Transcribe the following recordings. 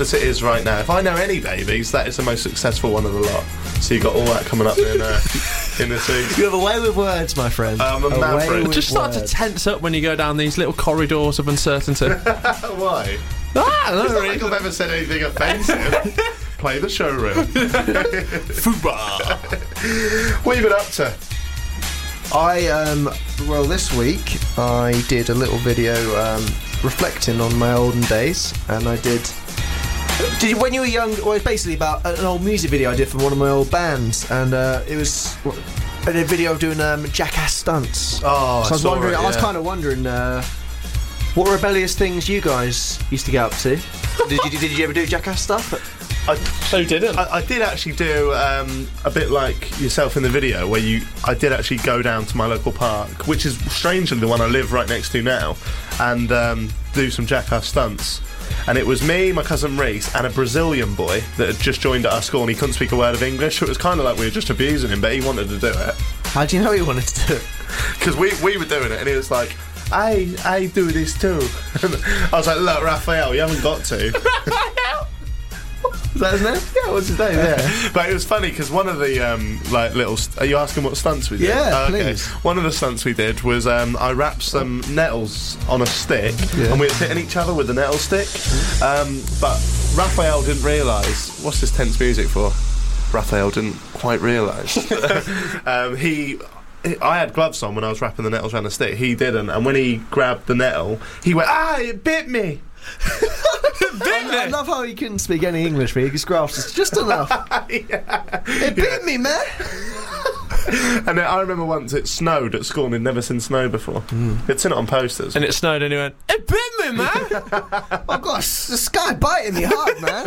as it is right now. If I know any babies, that is the most successful one of the lot. So you've got all that coming up in the season. You have a way with words, my friend. I'm a maverick. Just start to tense up when you go down these little corridors of uncertainty. Why? No It's not reason. like I've ever said anything offensive. Play the showroom. What have you been up to? Well, this week I did a little video reflecting on my olden days, and I did you, when you were young, well, it's basically about an old music video I did from one of my old bands, and it was I did a video of doing jackass stunts. Oh, so I was kind of wondering what rebellious things you guys used to get up to. Did you ever do jackass stuff? Who didn't? I did actually do a bit like yourself in the video, where I did actually go down to my local park, which is strangely the one I live right next to now, and do some jackass stunts. And it was me, my cousin Reese, and a Brazilian boy that had just joined at our school, and he couldn't speak a word of English, so it was kind of like we were just abusing him, but he wanted to do it. How do you know he wanted to do it? Because we were doing it, and he was like, I do this too. I was like, look, Raphael, you haven't got to. Is that his name? Yeah, what's his name? Yeah. But it was funny because one of the are you asking what stunts we did? Yeah, okay. please. One of the stunts we did was I wrapped some nettles on a stick, and we were hitting each other with the nettle stick. But Raphael didn't realise. What's this tense music for? Raphael didn't quite realise. I had gloves on when I was wrapping the nettles around the stick. He didn't, and when he grabbed the nettle, he went, it bit me. I love how he couldn't speak any English, but he could grasp just enough. It bit me, man. And then I remember once it snowed at school, and he'd never seen snow before. He'd seen it on posters. And it snowed, and he went, "It bit me, man." I've got the sky biting me hard, man.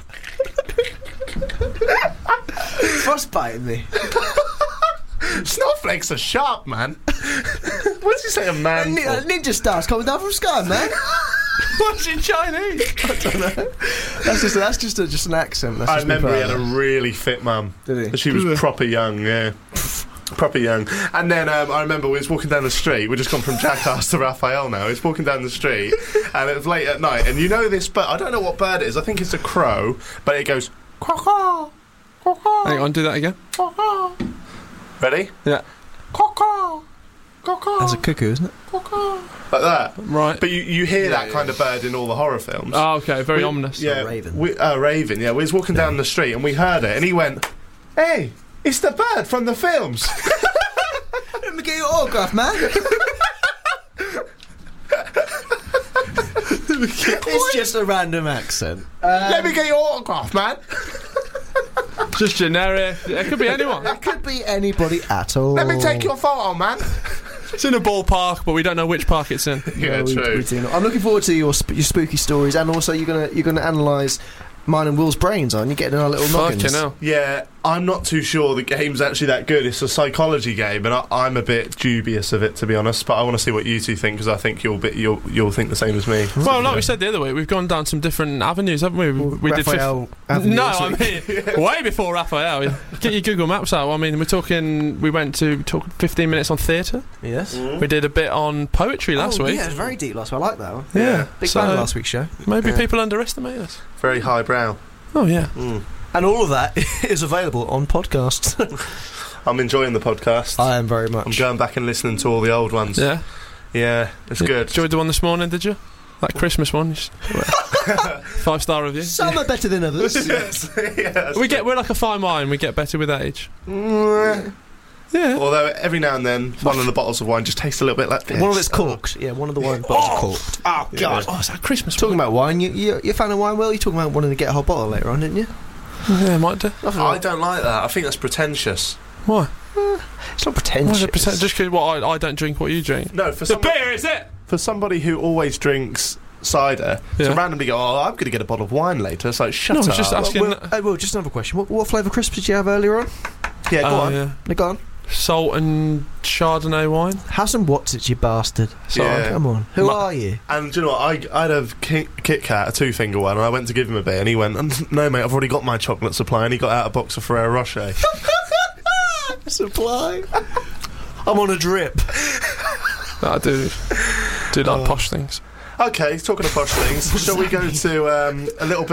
Frostbiting me. Snowflakes are sharp, man. What did you say, a man? Ninja stars coming down from the sky, man. What's in Chinese? I don't know. That's just an accent. That's I just remember he had a really fit mum. Did he? She was proper young, yeah. Proper young. And then I remember we was walking down the street. We've just gone from Jackass to Raphael now. He's walking down the street, and it was late at night. And you know this bird? I don't know what bird it is. I think it's a crow, but it goes caw-caw, caw-caw. Hang on, do that again. Caw-caw. Ready? Yeah. Caw-caw, caw-caw. That's a cuckoo, isn't it? Caw-caw. Like that. Right. But you hear that kind of bird in all the horror films. Oh, okay. Very ominous. Yeah. A raven. Raven, yeah. We was walking down the street and we heard it, and he went, "Hey, it's the bird from the films." Let me get your autograph, man. It's just a random accent. Let me get your autograph, man. Just generic. It could be anyone. It could be anybody at all. Let me take your photo, man. It's in a ballpark, but we don't know which park it's in. Yeah, true. We do not. I'm looking forward to your spooky stories, and also you're gonna analyse mine and Will's brains, aren't you? Getting in our little noggins. Fucking hell. Yeah, I'm not too sure the game's actually that good. It's a psychology game, and I'm a bit dubious of it, to be honest. But I want to see what you two think, because I think you'll think the same as me. Well, like we said the other week, we've gone down some different avenues, haven't we? We Raphael Avenue No, this I week. mean, way before Raphael. Get your Google Maps out. I mean, we went to talk 15 minutes on theatre. Yes. We did a bit on poetry last week. Yeah, it was very deep last week. I like that one. Yeah. Big So, fan of last week's show. Maybe people underestimate us. Very highbrow. Oh, yeah. And all of that is available on podcasts. I'm enjoying the podcast. I am very much. I'm going back and listening to all the old ones. Yeah. Yeah, it's good. Enjoyed the one this morning, did you? That Christmas one. 5-star review. Some are better than others. Yes. Yeah, We're like a fine wine. We get better with age. Yeah. Although every now and then, one of the bottles of wine just tastes a little bit like this. One of it's corked. Yeah, one of the wine bottles are corked. Oh, God. Oh, it's that Christmas Talking about wine, you're a fan of wine, Will? You're talking about wanting to get a whole bottle later on, didn't you? Yeah, might do. I don't like that. I think that's pretentious. Why? It's not pretentious. Just because I don't drink what you drink. No, for The beer, is it? for somebody who always drinks cider to randomly go, I'm going to get a bottle of wine later. It's like, shut up. No, just asking. Will, just another question. What flavour crisps did you have earlier on? Yeah, go on. Yeah. Go on. Salt and Chardonnay wine. Have some Watsits, you bastard. Yeah. Come on. Who are you? And do you know what? I had a Kit Kat, a 2-finger one, and I went to give him a bit, and he went, no, mate, I've already got my chocolate supply, and he got out a box of Ferrero Rocher. Supply? I'm on a drip. I do like posh things. Okay, talking of posh things, shall we go to a little bit